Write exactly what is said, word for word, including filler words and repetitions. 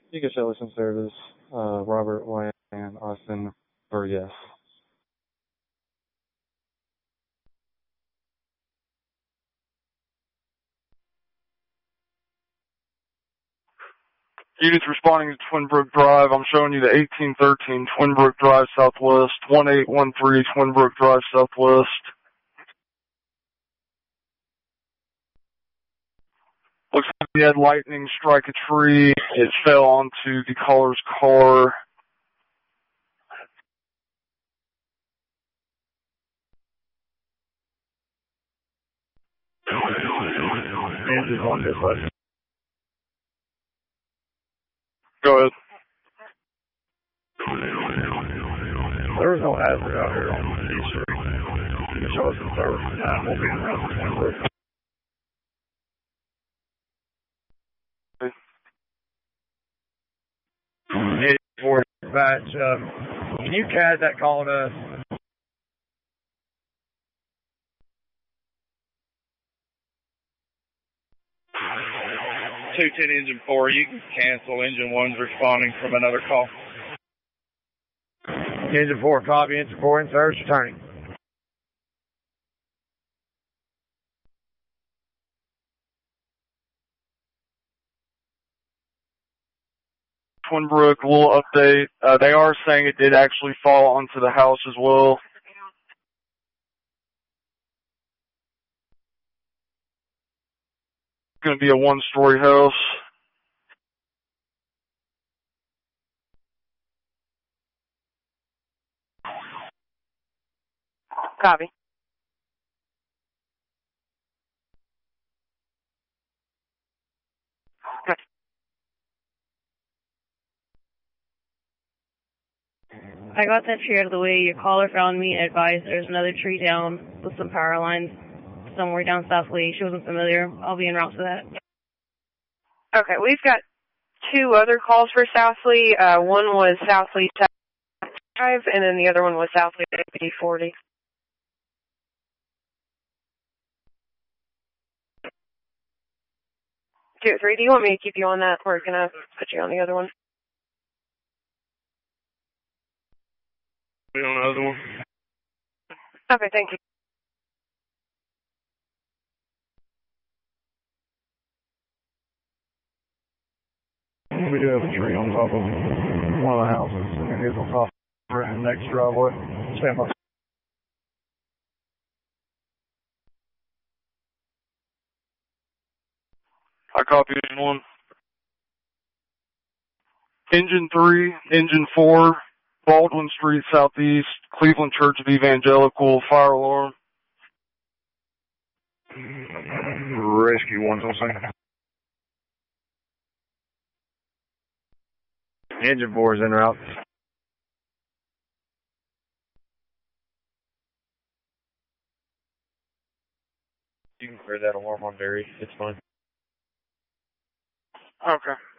You can show listen service, uh, Robert Wyatt and Austin Burgess. Units responding to Twin Brook Drive. I'm showing you the eighteen thirteen Twin Brook Drive Southwest, one eight one three Twin Brook Drive Southwest. Looks like we had lightning strike a tree. It fell onto the caller's car. Go ahead. There was no hazard out here on the D Street. You can show us the service time. We'll be in Twin Brook. Hey, for dispatch, um, can you C A D that call to us? two ten engine four, you can cancel. Engine one's responding from another call. Engine four, copy. Engine four in service, returning. Twin Brook, a little update. Uh, they are saying it did actually fall onto the house as well. It's going to be a one-story house. Copy. Good. I got that tree out of the way. Your caller found me and advised there's another tree down with some power lines somewhere down South Lee. She wasn't familiar. I'll be en route to that. Okay, we've got two other calls for South Lee. Uh, one was South Lee Drive, and then the other one was South Lee Deputy forty. Two, three, do you want me to keep you on that, or can I put you on the other one? Be on the other one. Okay, thank you. We do have a tree on top of one of the houses, and it is on top of the next driveway. Stand by. I copy engine one. Engine three, engine four, Baldwin Street Southeast, Cleveland Church of Evangelical, fire alarm. Rescue one, something. Engine four is en route. You can clear that alarm on Barry. It's fine. Okay.